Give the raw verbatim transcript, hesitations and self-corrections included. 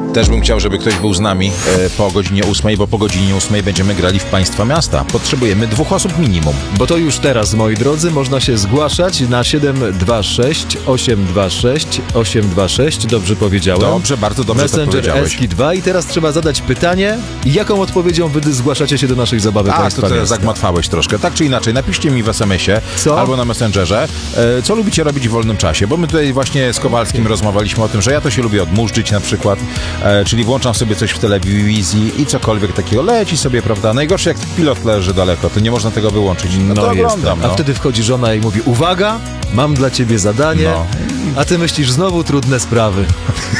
Też bym chciał, żeby ktoś był z nami e, po godzinie ósmej, bo po godzinie ósmej będziemy grali w Państwa Miasta. Potrzebujemy dwóch osób minimum. Bo to już teraz, moi drodzy, można się zgłaszać na siedem dwa sześć osiem dwa sześć osiem dwa sześć. Dobrze powiedziałem? Dobrze, bardzo dobrze to Messenger powiedziałeś. Eski dwa i teraz trzeba zadać pytanie, jaką odpowiedzią wy zgłaszacie się do naszej zabawy A, Państwa to teraz Miasta. zagmatwałeś troszkę. Tak czy inaczej, napiszcie mi w es em esie Co? albo na Messengerze, e, co lubicie robić w wolnym czasie, bo my tutaj właśnie z Kowalskim rozmawialiśmy o tym, że ja to się lubię odmurzyć na przykład, e, czyli włączam sobie coś w telewizji i cokolwiek takiego leci sobie, prawda? Najgorsze jak pilot leży daleko, to nie można tego wyłączyć. No, to jestem. oglądam, A no. wtedy wchodzi żona i mówi, uwaga, mam dla ciebie zadanie, No. a ty myślisz, znowu trudne sprawy.